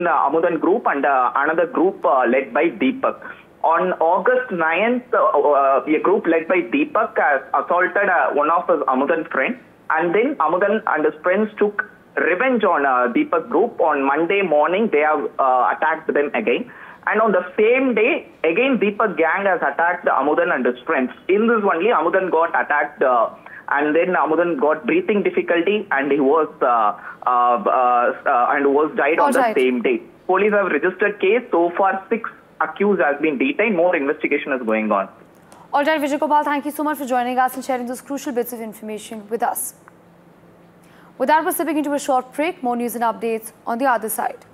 Amudan group and another group led by Deepak. On August 9th, a group led by Deepak has assaulted one of his Amudan friends, and then Amudan and his friends took revenge on Deepak group. On Monday morning, they have attacked them again. And on the same day, again Deepak gang has attacked Amudan and his friends. In this only, Amudan got attacked and then Amudan got breathing difficulty and he was died on the same day. Police have registered case. So far, 6 accused has been detained. More investigation is going on. All right, Vijay Gopal, thank you so much for joining us and sharing those crucial bits of information with us. With that, we're stepping into a short break. More news and updates on the other side.